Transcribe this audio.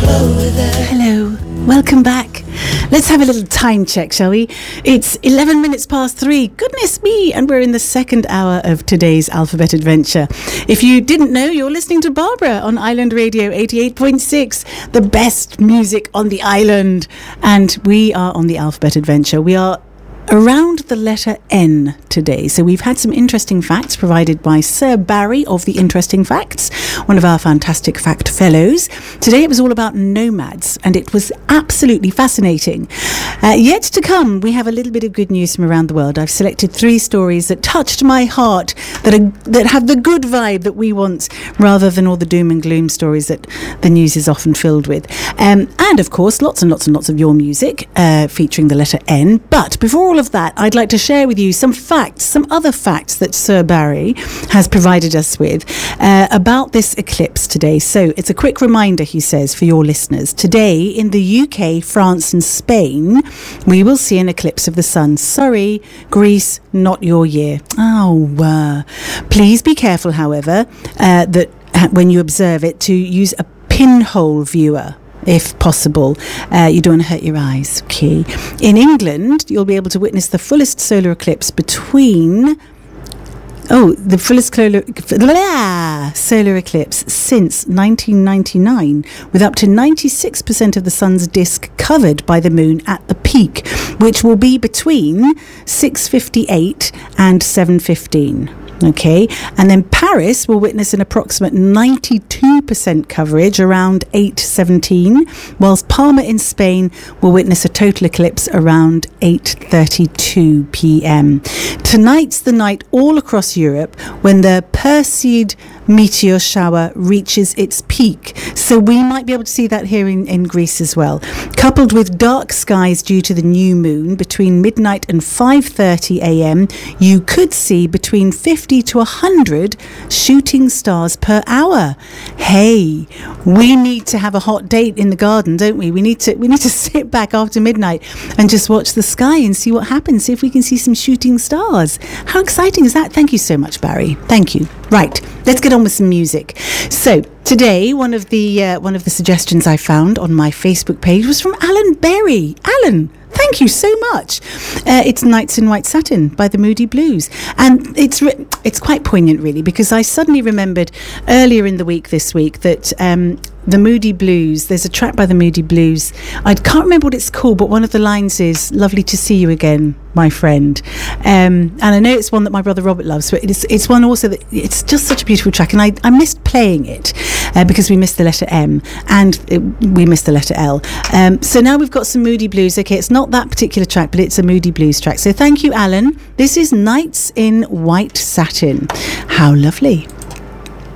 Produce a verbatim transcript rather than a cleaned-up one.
Hello, welcome back. Let's have a little time check, shall we? It's eleven minutes past three. Goodness me, and we're in the second hour of today's Alphabet Adventure. If you didn't know, you're listening to Barbara on Island Radio eighty-eight point six, the best music on the island. And we are on the Alphabet Adventure. We are around the letter N today. So we've had some interesting facts provided by Sir Barry of the Interesting Facts, one of our fantastic fact fellows. Today it was all about nomads, and it was absolutely fascinating. Uh, yet to come, we have a little bit of good news from around the world. I've selected three stories that touched my heart, that are, that have the good vibe that we want, rather than all the doom and gloom stories that the news is often filled with. Um, and of course, lots and lots and lots of your music uh, featuring the letter N. But before all of that, I'd like to share with you some facts, some other facts that Sir Barry has provided us with uh, about this eclipse today. So it's a quick reminder, he says, for your listeners. Today in the U K, France and Spain, we will see an eclipse of the sun. Sorry, Greece, not your year. Oh, uh, please be careful, however, uh, that uh, when you observe it, to use a pinhole viewer, if possible. Uh, you don't want to hurt your eyes, okay? In England, you'll be able to witness the fullest solar eclipse between... Oh, the fullest solar, blah, solar eclipse since nineteen ninety-nine, with up to ninety-six percent of the sun's disk covered by the moon at the peak, which will be between six fifty-eight and seven fifteen. Okay, and then Paris will witness an approximate ninety-two percent coverage around eight seventeen, whilst Palma in Spain will witness a total eclipse around eight thirty-two p.m. Tonight's the night all across Europe when the Perseid meteor shower reaches its peak. So we might be able to see that here in, in Greece as well. Coupled with dark skies due to the new moon between midnight and five thirty a.m, you could see between fifty to one hundred shooting stars per hour. Hey, we need to have a hot date in the garden, don't we? We need to we need to sit back after midnight and just watch the sky and see what happens, see if we can see some shooting stars. How exciting is that? Thank you so much, Barry. Thank you. Right, let's get on with some music. So today, one of the uh, one of the suggestions I found on my Facebook page was from Alan Berry. Alan, thank you so much. Uh, it's Nights in White Satin by the Moody Blues. And it's re- it's quite poignant, really, because I suddenly remembered earlier in the week this week that um, the Moody Blues, there's a track by the Moody Blues. I can't remember what it's called, but one of the lines is, "Lovely to see you again, my friend." Um, and I know it's one that my brother Robert loves, but it's it's one also that it's just such a beautiful track. And I, I missed playing it uh, because we missed the letter M and it, we missed the letter L. Um, so now we've got some Moody Blues. Okay, it's not that particular track, but it's a Moody Blues track. So thank you, Alan. This is Nights in White Satin. How lovely.